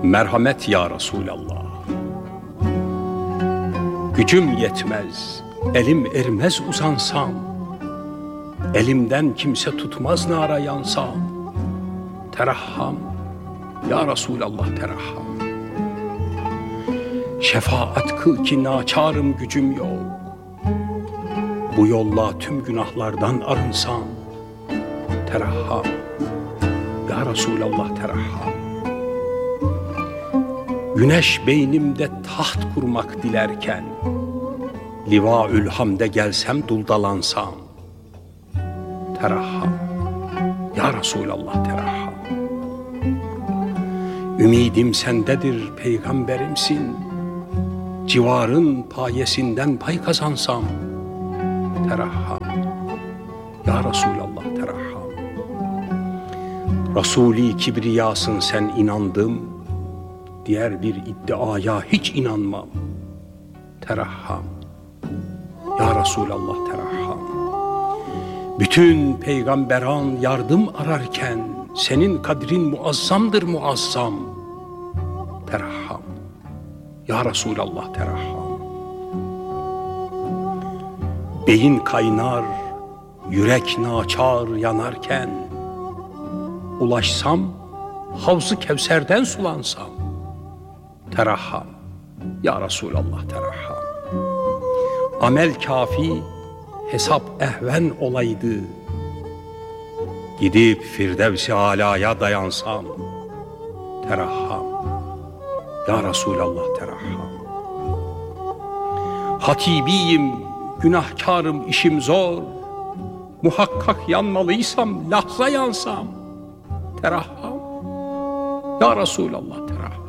Merhamet ya Resulallah. Gücüm yetmez, elim ermez uzansam, elimden kimse tutmaz nara yansam. Terahham ya Resulallah, terahham. Şefaat kıl ki naçarım, gücüm yok. Bu yolla tüm günahlardan arınsam. Terahham ya Resulallah, terahham. Güneş beynimde taht kurmak dilerken, Livaül Hamd'e gelsem duldalansam. Terahham ya Resulallah, terahham. Ümidim sendedir, peygamberimsin. Civarın payesinden pay kazansam. Terahham ya Resulallah, terahham. Resul-i Kibriyasın sen, inandım. Diğer bir iddiaya hiç inanmam. Terahham ya Resulallah, terahham. Bütün peygamberan yardım ararken, senin kadrin muazzamdır muazzam. Terahham ya Resulallah, terahham. Beyin kaynar, yürek naçar yanarken, ulaşsam Havz-ı Kevser'den sulansam. Terahham ya Resulallah, terahham. Amel kafi, hesap ehven olaydı. Gidip Firdevs-i Ala'ya dayansam. Terahham ya Resulallah, terahham. Hatibiyim, günahkarım, işim zor. Muhakkak yanmalıysam lahza yansam. Terahham ya Resulallah, terahham.